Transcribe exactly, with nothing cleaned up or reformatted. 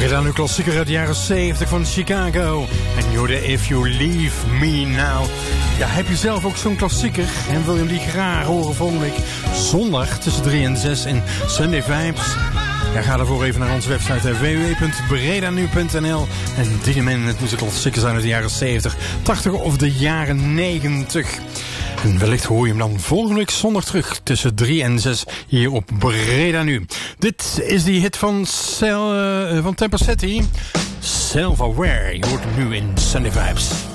Breda nu klassieker uit de jaren zeventig van Chicago. En Jode If You Leave Me Now. Ja, heb je zelf ook zo'n klassieker en wil je hem die graag horen volgende week zondag tussen drie en zes in Sunday Vibes? Ja, ga daarvoor even naar onze website w w w punt breda nu punt n l en dien hem in. Het moet een klassieker zijn uit de jaren zeventig, tachtig of de jaren negentig. En wellicht hoor je hem dan volgende week zondag terug tussen drie en zes hier op Breda Nu. Dit is die hit van, Cel, uh, van Temper City, Self-Aware. Je hoort hem nu in Sunday Vibes.